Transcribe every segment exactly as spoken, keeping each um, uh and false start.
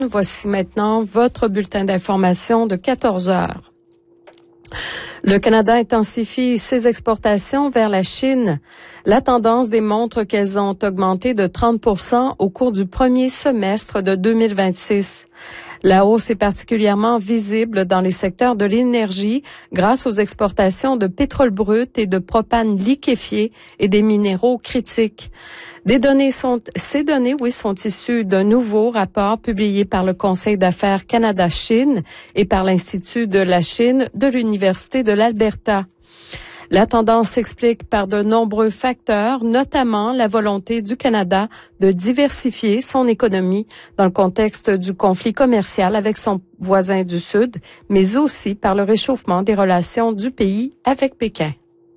Voici maintenant votre bulletin d'information de quatorze heures. Le Canada intensifie ses exportations vers la Chine. La tendance démontre qu'elles ont augmenté de trente pour cent au cours du premier semestre de deux mille vingt-six. La hausse est particulièrement visible dans les secteurs de l'énergie grâce aux exportations de pétrole brut et de propane liquéfié et des minéraux critiques. Des données sont, ces données, oui, sont issues d'un nouveau rapport publié par le Conseil d'affaires Canada-Chine et par l'Institut de la Chine de l'Université de l'Alberta. La tendance s'explique par de nombreux facteurs, notamment la volonté du Canada de diversifier son économie dans le contexte du conflit commercial avec son voisin du Sud, mais aussi par le réchauffement des relations du pays avec Pékin.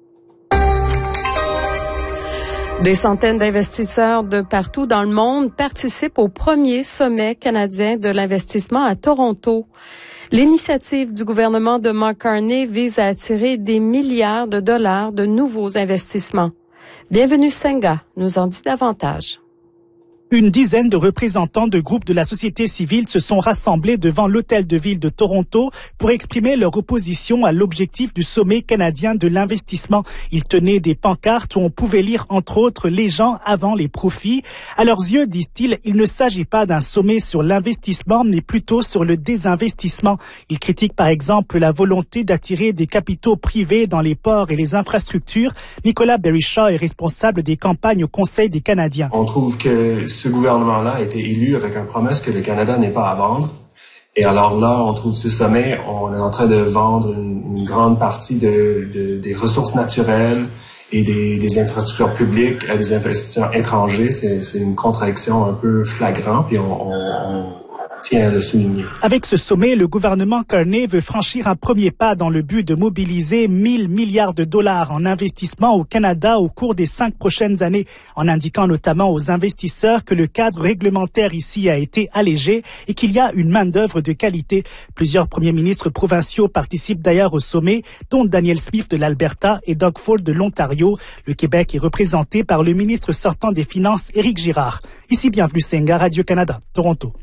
Des centaines d'investisseurs de partout dans le monde participent au premier sommet canadien de l'investissement à Toronto. L'initiative du gouvernement de Mark Carney vise à attirer des milliards de dollars de nouveaux investissements. Bienvenue Senga nous en dit davantage. Une dizaine de représentants de groupes de la société civile se sont rassemblés devant l'hôtel de ville de Toronto pour exprimer leur opposition à l'objectif du sommet canadien de l'investissement. Ils tenaient des pancartes où on pouvait lire entre autres « Les gens avant les profits ». À leurs yeux, disent-ils, il ne s'agit pas d'un sommet sur l'investissement, mais plutôt sur le désinvestissement. Ils critiquent par exemple la volonté d'attirer des capitaux privés dans les ports et les infrastructures. Nicolas Berishaw est responsable des campagnes au Conseil des Canadiens. On trouve que ce gouvernement-là a été élu avec une promesse que le Canada n'est pas à vendre. Et alors là, on trouve ce sommet, on est en train de vendre une, une grande partie de, de, des ressources naturelles et des, des infrastructures publiques à des investisseurs étrangers. C'est, c'est une contradiction un peu flagrante, puis on, on, on tient à le souligner. Avec ce sommet, le gouvernement Carney veut franchir un premier pas dans le but de mobiliser mille milliards de dollars en investissement au Canada au cours des cinq prochaines années, en indiquant notamment aux investisseurs que le cadre réglementaire ici a été allégé et qu'il y a une main-d'œuvre de qualité. Plusieurs premiers ministres provinciaux participent d'ailleurs au sommet, dont Daniel Smith de l'Alberta et Doug Ford de l'Ontario. Le Québec est représenté par le ministre sortant des Finances, Éric Girard. Ici, bienvenue Senga, Radio-Canada, Toronto.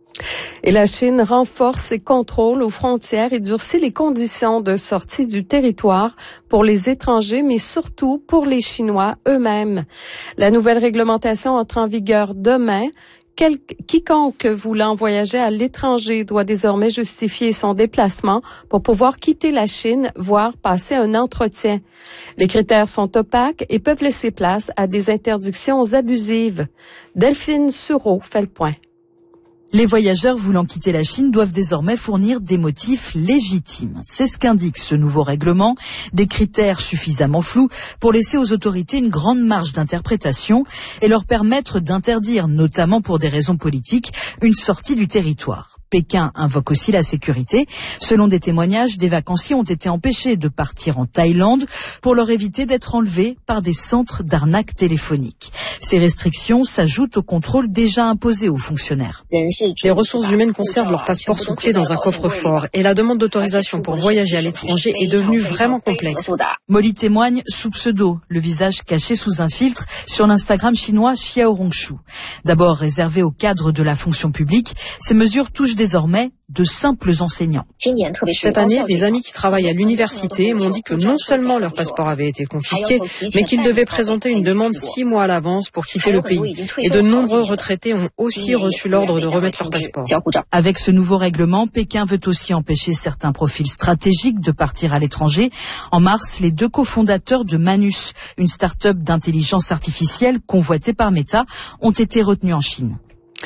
Et la Chine renforce ses contrôles aux frontières et durcit les conditions de sortie du territoire pour les étrangers, mais surtout pour les Chinois eux-mêmes. La nouvelle réglementation entre en vigueur demain. Quel, quiconque voulant voyager à l'étranger doit désormais justifier son déplacement pour pouvoir quitter la Chine, voire passer un entretien. Les critères sont opaques et peuvent laisser place à des interdictions abusives. Delphine Sureau fait le point. Les voyageurs voulant quitter la Chine doivent désormais fournir des motifs légitimes. C'est ce qu'indique ce nouveau règlement, des critères suffisamment flous pour laisser aux autorités une grande marge d'interprétation et leur permettre d'interdire, notamment pour des raisons politiques, une sortie du territoire. Pékin invoque aussi la sécurité. Selon des témoignages, des vacanciers ont été empêchés de partir en Thaïlande pour leur éviter d'être enlevés par des centres d'arnaque téléphonique. Ces restrictions s'ajoutent aux contrôles déjà imposés aux fonctionnaires. Les ressources humaines conservent leur passeport sous clé dans un coffre-fort et la demande d'autorisation pour voyager à l'étranger est devenue vraiment complexe. Molly témoigne sous pseudo, le visage caché sous un filtre sur l'Instagram chinois Xiaohongshu. D'abord réservé au cadre de la fonction publique, ces mesures touchent désormais de simples enseignants. Cette année, des amis qui travaillent à l'université m'ont dit que non seulement leur passeport avait été confisqué, mais qu'ils devaient présenter une demande six mois à l'avance pour quitter le pays. Et de nombreux retraités ont aussi reçu l'ordre de remettre leur passeport. Avec ce nouveau règlement, Pékin veut aussi empêcher certains profils stratégiques de partir à l'étranger. En mars, les deux cofondateurs de Manus, une start-up d'intelligence artificielle convoitée par Meta, ont été retenus en Chine.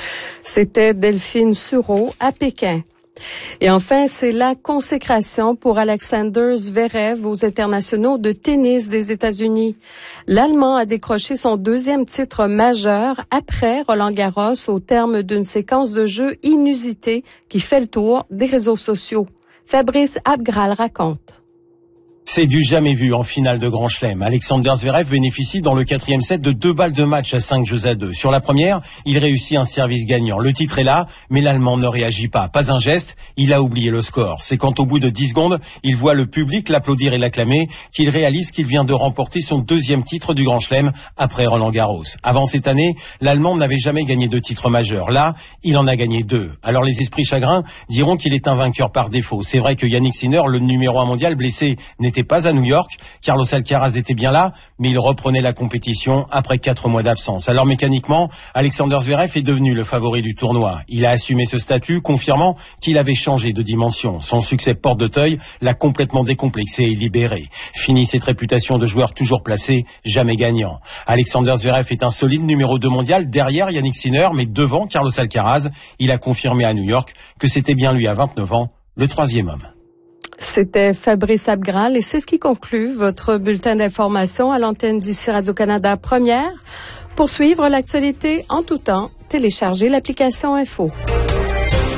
C'était Delphine Sureau à Pékin. Et enfin, c'est la consécration pour Alexander Zverev aux internationaux de tennis des États-Unis. L'Allemand a décroché son deuxième titre majeur après Roland-Garros au terme d'une séquence de jeux inusitée qui fait le tour des réseaux sociaux. Fabrice Abgral raconte. C'est du jamais vu en finale de Grand Chelem. Alexander Zverev bénéficie dans le quatrième set de deux balles de match à cinq jeux à deux. Sur la première, il réussit un service gagnant. Le titre est là, mais l'Allemand ne réagit pas. Pas un geste, il a oublié le score. C'est quand au bout de dix secondes, il voit le public l'applaudir et l'acclamer qu'il réalise qu'il vient de remporter son deuxième titre du Grand Chelem après Roland Garros. Avant cette année, l'Allemand n'avait jamais gagné de titre majeur. Là, il en a gagné deux. Alors les esprits chagrins diront qu'il est un vainqueur par défaut. C'est vrai que Yannick Sinner, le numéro un mondial blessé, n'était pas à New York. Carlos Alcaraz était bien là, mais il reprenait la compétition après quatre mois d'absence. Alors mécaniquement, Alexander Zverev est devenu le favori du tournoi. Il a assumé ce statut, confirmant qu'il avait changé de dimension. Son succès porte d'Auteuil l'a complètement décomplexé et libéré. Fini cette réputation de joueur toujours placé, jamais gagnant. Alexander Zverev est un solide numéro deux mondial derrière Yannick Sinner, mais devant Carlos Alcaraz. Il a confirmé à New York que c'était bien lui à vingt-neuf ans, le troisième homme. C'était Fabrice Abgral et c'est ce qui conclut votre bulletin d'information à l'antenne d'ici Radio-Canada Première. Pour suivre l'actualité en tout temps, téléchargez l'application Info.